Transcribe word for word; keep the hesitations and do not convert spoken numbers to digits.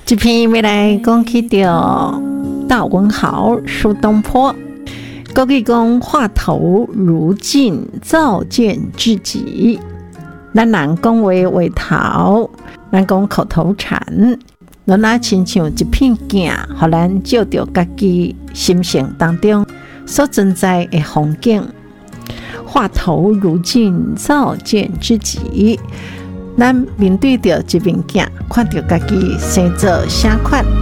这篇要来讲起到大文豪苏东坡，国语讲话头如镜，照见知己。咱人讲话话头，咱讲口头禅，咱那亲像一片镜，互咱照到家己心性当中所存在的风景。话头如镜，照见知己。咱面对着一面镜，看到家己生做啥款，